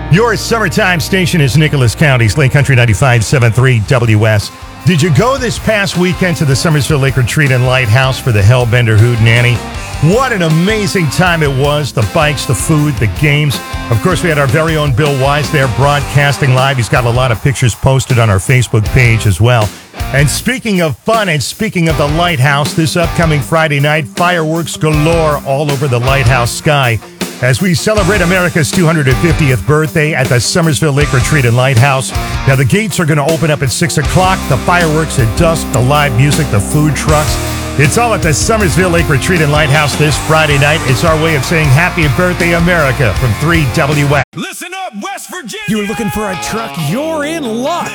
Your summertime station is Nicholas County's Lake Country 95.73 WS. Did you go this past weekend to the Summersville Lake Retreat and Lighthouse for the Hellbender Hootenanny? What an amazing time it was. The bikes, the food, the games. Of course, we had our very own Bill Wise there broadcasting live. He's got a lot of pictures posted on our Facebook page as well. And speaking of fun and speaking of the Lighthouse, this upcoming Friday night, fireworks galore all over the Lighthouse sky as we celebrate America's 250th birthday at the Summersville Lake Retreat and Lighthouse. Now, the gates are going to open up at 6 o'clock. The fireworks at dusk, the live music, the food trucks. It's all at the Summersville Lake Retreat and Lighthouse this Friday night. It's our way of saying happy birthday, America, from 3WS. Listen up, West Virginia! You're looking for a truck? You're in luck.